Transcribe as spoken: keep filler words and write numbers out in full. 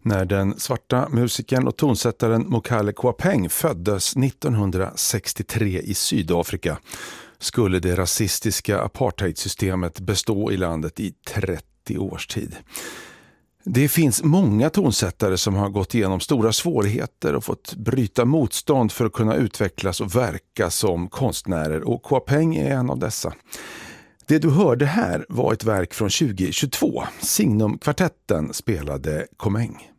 När den svarta musikern och tonsättaren Mokale Kawapeng föddes nittonhundrasextiotre i Sydafrika skulle det rasistiska apartheidsystemet bestå i landet i trettio års tid. Det finns många tonsättare som har gått igenom stora svårigheter och fått bryta motstånd för att kunna utvecklas och verka som konstnärer, och Kawapeng är en av dessa. Det du hörde här var ett verk från tjugo tjugotvå. Signum-kvartetten spelade Komeng.